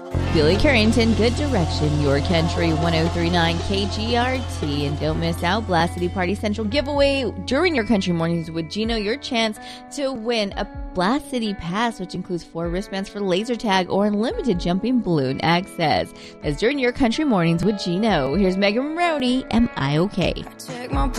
Billy Carrington, Good Direction, Your Country, 1039 KGRT. And don't miss out, Blast City Party Central giveaway during your country mornings with Gino. Your chance to win a Blast City Pass, which includes 4 wristbands for laser tag or unlimited jumping balloon access. That's during your country mornings with Gino. Here's Megan Maroney, Am I Okay?